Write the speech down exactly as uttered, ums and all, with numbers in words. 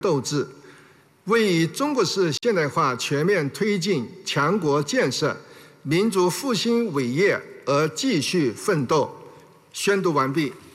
斗志，为以中国式现代化全面推进强国建设、民族复兴伟业而继续奋斗。宣读完毕。